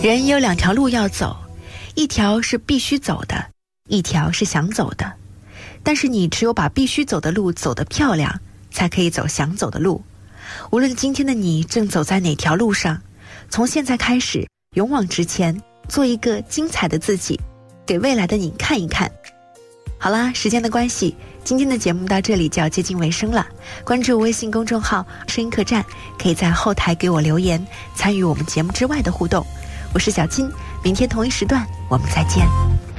人有两条路要走，一条是必须走的，一条是想走的。但是你只有把必须走的路走得漂亮，才可以走想走的路。无论今天的你正走在哪条路上，从现在开始勇往直前，做一个精彩的自己，给未来的你看一看。好啦，时间的关系，今天的节目到这里就要接近尾声了。关注微信公众号声音客栈，可以在后台给我留言，参与我们节目之外的互动。我是小金，明天同一时段我们再见。